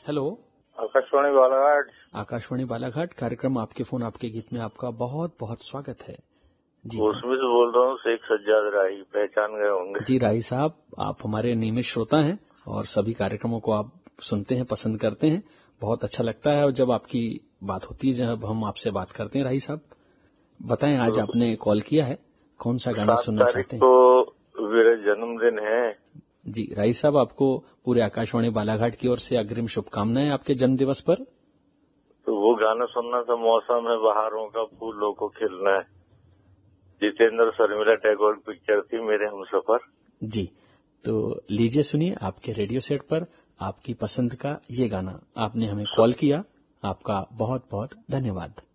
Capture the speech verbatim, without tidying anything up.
Hello, Akashvani Balaghat. Akashvani Balaghat कार्यक्रम आपके phone आपके गीत में आपका बहुत बहुत स्वागत है जी। उसमें से बोल रहा हूँ, शेख सज्जाद राही, पहचान गए होंगे जी राही साहब, आप हमारे नियमित श्रोता हैं और सभी कार्यक्रमों को आप सुनते हैं, पसंद करते हैं। बहुत अच्छा लगता है और जब आपकी बात होती है, जब हम आपसे बात करते हैं। राही साहब बताएं, आज तो आपने कॉल किया है, कौन सा गाना सुनना चाहते हैं? तो मेरा जन्मदिन है जी राही साहब, आपको पूरे आकाशवाणी बालाघाट की ओर से अग्रिम शुभकामनाएं आपके जन्म दिवस पर। तो वो गाना सुनना था, मौसम है बहारों का, फूलों को खिलना है। जितेंद्र शर्मिला टैगोर पिक्चर थी, मेरे हमसफर। जी, तो लीजिए सुनिए आपके रेडियो सेट पर आपकी पसंद का ये गाना। आपने हमें कॉल किया, आपका बहुत बहुत धन्यवाद।